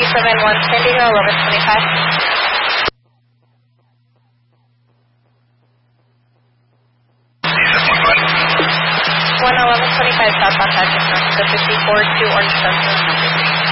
271 San Diego, 1125. 11125 southbound Hutchinson, the 54 to Orange Junction.